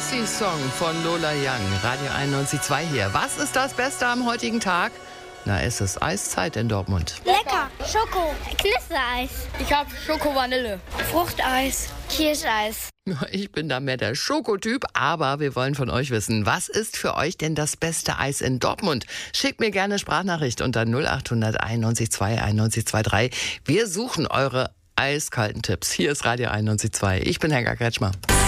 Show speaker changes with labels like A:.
A: Gypsy Song von Lola Young, Radio 91.2 hier. Was ist das Beste am heutigen Tag? Na, es ist Eiszeit in Dortmund.
B: Lecker, Schoko, Knistereis.
C: Ich hab Schoko-Vanille.
B: Fruchteis, Kirscheis.
A: Ich bin da mehr der Schokotyp, aber wir wollen von euch wissen, was ist für euch denn das beste Eis in Dortmund? Schickt mir gerne Sprachnachricht unter 0800 91 2 91 23. Wir suchen eure eiskalten Tipps. Hier ist Radio 91.2. Ich bin Helga Kretschmer.